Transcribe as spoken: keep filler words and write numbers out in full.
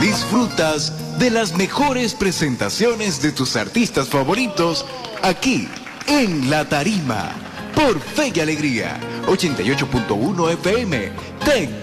Disfrutas de las mejores presentaciones de tus artistas favoritos aquí en La Tarima por Fe y Alegría ochenta y ocho punto uno F M. Te